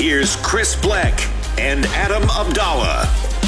Here's Chris Bleck and Adam Abdallah.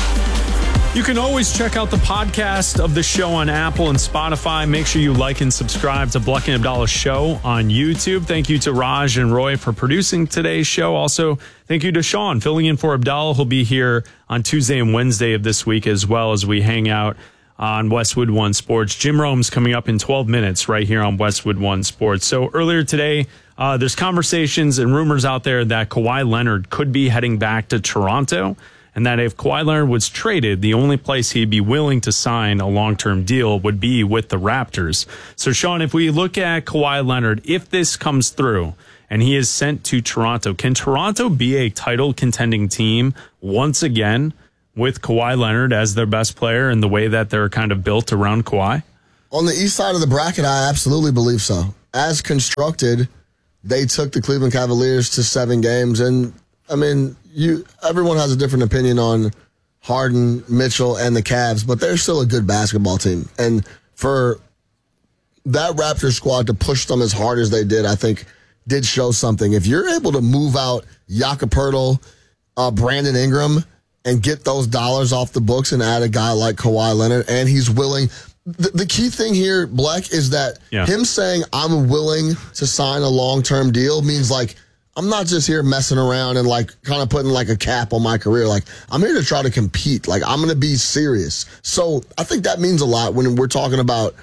You can always check out the podcast of the show on Apple and Spotify. Make sure you like and subscribe to Bleck and Abdallah Show on YouTube. Thank you to Raj and Roy for producing today's show. Also, thank you to Sean filling in for Abdallah. He'll be here on Tuesday and Wednesday of this week as well as we hang out on Westwood One Sports. Jim Rome's coming up in 12 minutes right here on Westwood One Sports. So earlier today, there's conversations and rumors out there that Kawhi Leonard could be heading back to Toronto, and that if Kawhi Leonard was traded, the only place he'd be willing to sign a long-term deal would be with the Raptors. So, Sean, if we look at Kawhi Leonard, if this comes through and he is sent to Toronto, can Toronto be a title-contending team once again with Kawhi Leonard as their best player and the way that they're kind of built around Kawhi? On the east side of the bracket, I absolutely believe so. As constructed, they took the Cleveland Cavaliers to 7 games, and I mean, everyone has a different opinion on Harden, Mitchell, and the Cavs, but they're still a good basketball team. And for that Raptors squad to push them as hard as they did, I think did show something. If you're able to move out Jakob Poeltl, Brandon Ingram, and get those dollars off the books and add a guy like Kawhi Leonard, and he's willing. The key thing here, Bleck, is that him saying I'm willing to sign a long-term deal means like, I'm not just here messing around and like kind of putting like a cap on my career. Like, I'm here to try to compete. Like, I'm going to be serious. So I think that means a lot when we're talking about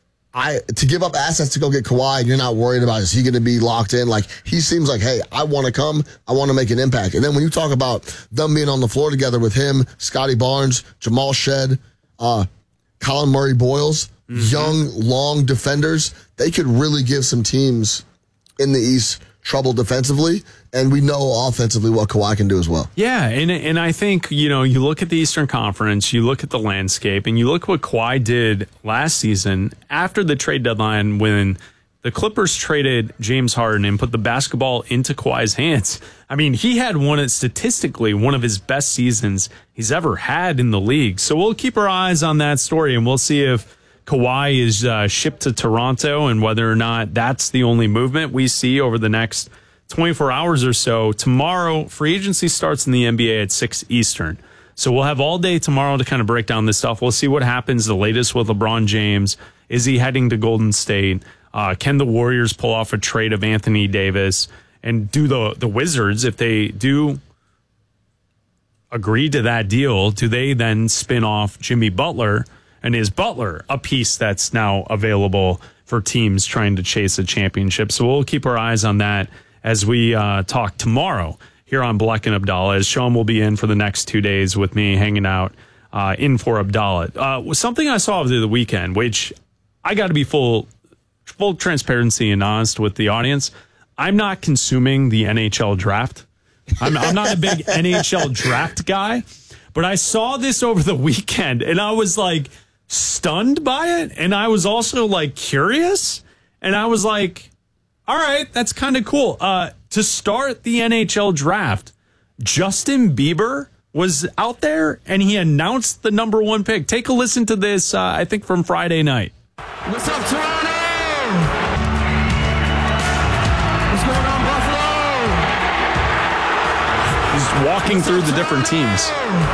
to give up assets to go get Kawhi, and you're not worried about is he going to be locked in. Like, he seems like, hey, I want to come. I want to make an impact. And then when you talk about them being on the floor together with him, Scotty Barnes, Jamal Shedd, Colin Murray-Boyles, young, long defenders, they could really give some teams in the East trouble defensively, and we know offensively what Kawhi can do as well. Yeah, and I think, you look at the Eastern Conference, you look at the landscape, and you look what Kawhi did last season after the trade deadline when the Clippers traded James Harden and put the basketball into Kawhi's hands. I mean, he had statistically one of his best seasons he's ever had in the league. So we'll keep our eyes on that story, and we'll see if Kawhi is shipped to Toronto and whether or not that's the only movement we see over the next 24 hours or so. Tomorrow, free agency starts in the NBA at 6 Eastern. So we'll have all day tomorrow to kind of break down this stuff. We'll see what happens, the latest with LeBron James. Is he heading to Golden State? Can the Warriors pull off a trade of Anthony Davis? And do the Wizards, if they do agree to that deal, do they then spin off Jimmy Butler? And is Butler a piece that's now available for teams trying to chase a championship? So we'll keep our eyes on that as we talk tomorrow here on Bleck and Abdallah, as Sean will be in for the next 2 days with me hanging out in for Abdallah. Something I saw over the weekend, which I got to be full transparency and honest with the audience. I'm not consuming the NHL draft. I'm not a big NHL draft guy, but I saw this over the weekend and I was like, stunned by it, and I was also like curious, and I was like, all right, that's kind of cool. To start the NHL draft, Justin Bieber was out there and he announced the number 1 pick. Take a listen to this, I think from Friday night. What's up, Toronto? What's going on, Buffalo? He's walking through the different teams.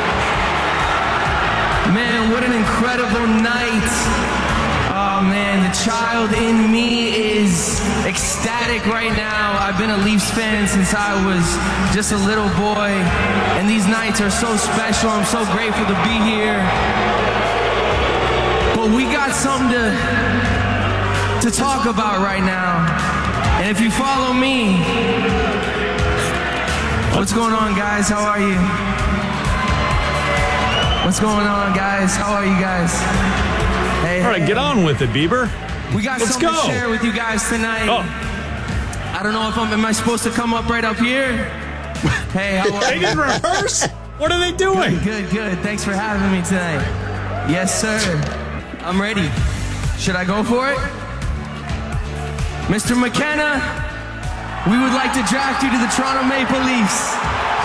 Man, what an incredible night. Oh, man, the child in me is ecstatic right now. I've been a Leafs fan since I was just a little boy, and these nights are so special. I'm so grateful to be here. But we got something to talk about right now. And if you follow me, what's going on, guys? How are you? What's going on, guys? How are you guys? Hey, all right, get on with it, Bieber. We got something to share with you guys tonight. I don't know if am I supposed to come up right up here? Hey, how are they you? didn't rehearse? What are they doing? Good. Thanks for having me tonight. Yes, sir. I'm ready. Should I go for it? Mr. McKenna, we would like to draft you to the Toronto Maple Leafs.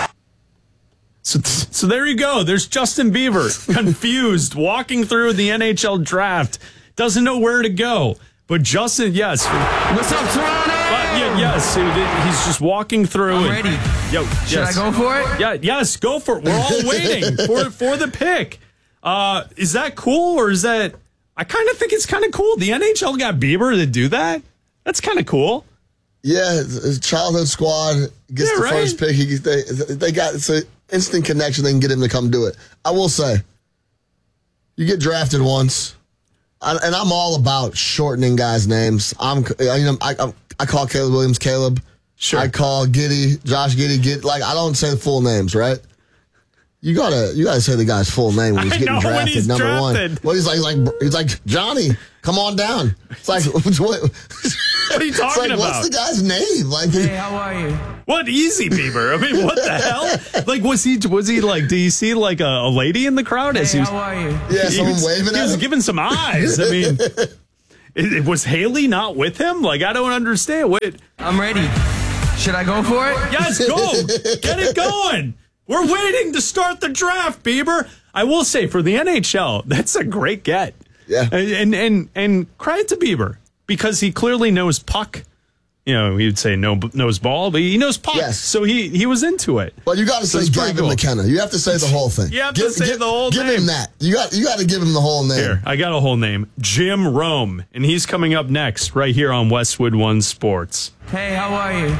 So there you go. There's Justin Bieber, confused, walking through the NHL draft, doesn't know where to go. But Justin, yes. What's up, Toronto? Yes, he's just walking through. I'm ready. Should I go for it? Yeah, yes, go for it. We're all waiting for the pick. Is that cool or is that? I kind of think it's kind of cool. The NHL got Bieber to do that. That's kind of cool. Yeah, his childhood squad gets the first pick. They got it's an instant connection. They can get him to come do it. I will say, you get drafted once, and I'm all about shortening guys' names. I call Caleb Williams Caleb. Sure. I call Josh Giddey. Like, I don't say the full names, right? You gotta say the guy's full name when he's getting drafted. He's number drafted. 1. Well, he's like Johnny. Come on down. It's like what are you talking about? What's the guy's name? Like, hey, how are you? What easy, Bieber? I mean, what the hell? Like, was he like? Do you see like a lady in the crowd? Hey, how are you? Yeah, someone waving at him. He was giving some eyes. I mean, was Haley not with him? Like, I don't understand. What? I'm ready. Should I go for it? Yes, go. Get it going. We're waiting to start the draft, Bieber. I will say, for the NHL, that's a great get. Yeah. And credit to Bieber, because he clearly knows puck. You know, he'd say knows ball, but he knows puck. Yes. So he was into it. Well, you got to say Gavin McKenna. You have to say the whole thing. You have to say the whole name. Give him that. You got to give him the whole name. Here, I got a whole name. Jim Rome. And he's coming up next right here on Westwood One Sports. Hey, how are you?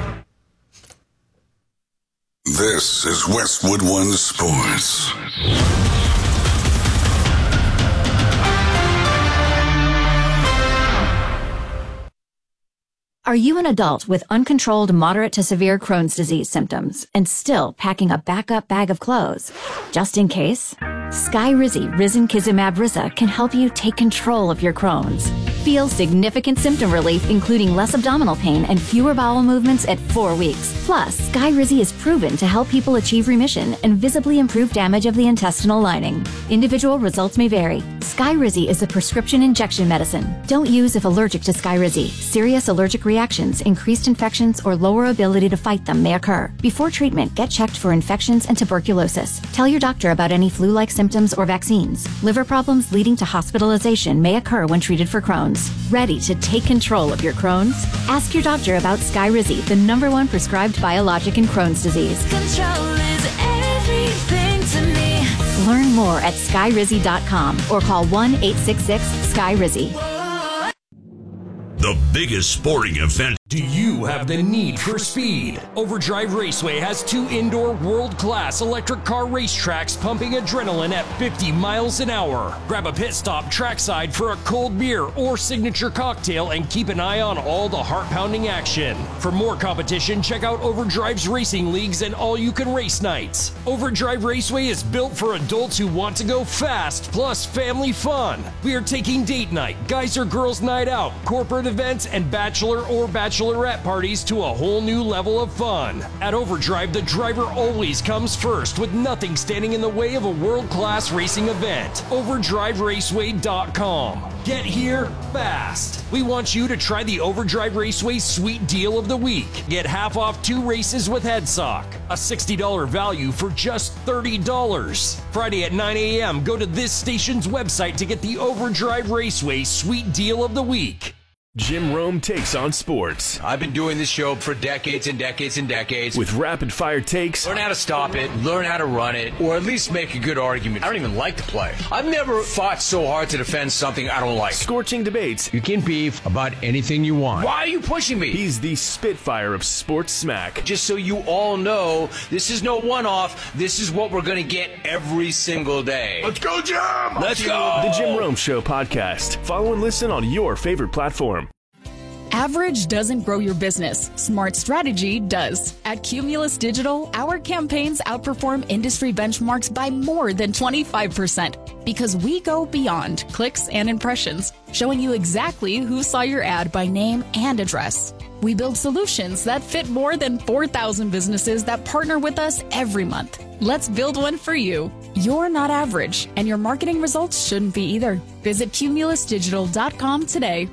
This is Westwood One Sports. Are you an adult with uncontrolled moderate to severe Crohn's disease symptoms and still packing a backup bag of clothes? Just in case, Skyrizi Risankizumab Risa can help you take control of your Crohn's. Feel significant symptom relief, including less abdominal pain and fewer bowel movements at 4 weeks. Plus, Skyrizi is proven to help people achieve remission and visibly improve damage of the intestinal lining. Individual results may vary. Skyrizi is a prescription injection medicine. Don't use if allergic to Skyrizi. Serious allergic reactions, increased infections, or lower ability to fight them may occur. Before treatment, get checked for infections and tuberculosis. Tell your doctor about any flu-like symptoms or vaccines. Liver problems leading to hospitalization may occur when treated for Crohn's. Ready to take control of your Crohn's? Ask your doctor about Skyrizi, the #1 prescribed biologic in Crohn's disease. Control is everything to me. Learn more at skyrizi.com or call 1-866-SKYRIZI. The biggest sporting event. Do you have the need for speed? Overdrive Raceway has 2 indoor world-class electric car racetracks pumping adrenaline at 50 miles an hour. Grab a pit stop trackside for a cold beer or signature cocktail and keep an eye on all the heart-pounding action. For more competition, check out Overdrive's racing leagues and all-you-can race nights. Overdrive Raceway is built for adults who want to go fast, plus family fun. We are taking date night, guys or girls night out, corporate events, and bachelor or bachelorette parties to a whole new level of fun. At Overdrive, the driver always comes first, with nothing standing in the way of a world-class racing event. OverdriveRaceway.com. Get here fast. We want you to try the Overdrive Raceway Sweet Deal of the Week. Get half off 2 races with HeadSock. A $60 value for just $30. Friday at 9 a.m., go to this station's website to get the Overdrive Raceway Sweet Deal of the Week. Jim Rome takes on sports. I've been doing this show for decades and decades and decades. With rapid-fire takes. Learn how to stop it, learn how to run it, or at least make a good argument. I don't even like the play. I've never fought so hard to defend something I don't like. Scorching debates. You can beef about anything you want. Why are you pushing me? He's the Spitfire of sports smack. Just so you all know, this is no one-off. This is what we're going to get every single day. Let's go, Jim! Let's go! The Jim Rome Show podcast. Follow and listen on your favorite platform. Average doesn't grow your business. Smart strategy does. At Cumulus Digital, our campaigns outperform industry benchmarks by more than 25% because we go beyond clicks and impressions, showing you exactly who saw your ad by name and address. We build solutions that fit more than 4,000 businesses that partner with us every month. Let's build one for you. You're not average, and your marketing results shouldn't be either. Visit cumulusdigital.com today.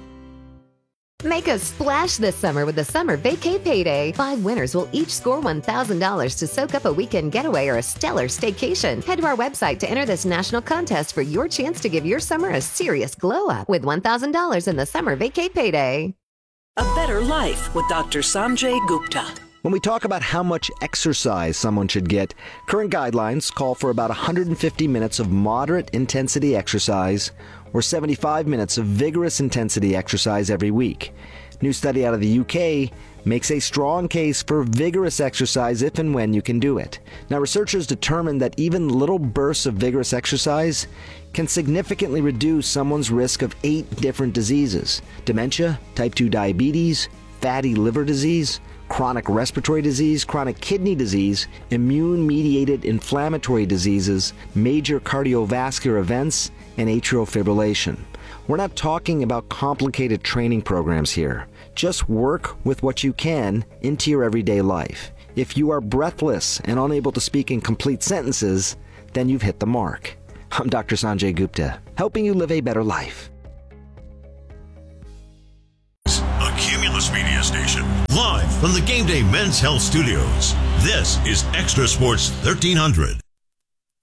Make a splash this summer with the Summer Vacay Payday. 5 winners will each score $1,000 to soak up a weekend getaway or a stellar staycation. Head to our website to enter this national contest for your chance to give your summer a serious glow up with $1,000 in the Summer Vacay Payday. A Better Life with Dr. Sanjay Gupta. When we talk about how much exercise someone should get, current guidelines call for about 150 minutes of moderate intensity exercise or 75 minutes of vigorous intensity exercise every week. New study out of the UK makes a strong case for vigorous exercise if and when you can do it. Now, researchers determined that even little bursts of vigorous exercise can significantly reduce someone's risk of 8 different diseases: dementia, type 2 diabetes, fatty liver disease, chronic respiratory disease, chronic kidney disease, immune-mediated inflammatory diseases, major cardiovascular events, and atrial fibrillation. We're not talking about complicated training programs here. Just work with what you can into your everyday life. If you are breathless and unable to speak in complete sentences, then you've hit the mark. I'm Dr. Sanjay Gupta, helping you live a better life. A Cumulus Media Station, live from the Game Day Men's Health Studios. This is Extra Sports 1300.